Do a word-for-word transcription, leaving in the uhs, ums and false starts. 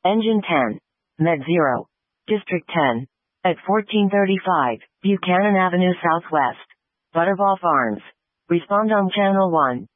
Engine ten. Med zero. District ten. At fourteen thirty-five, Buchanan Avenue Southwest. Butterball Farms. Respond on Channel one.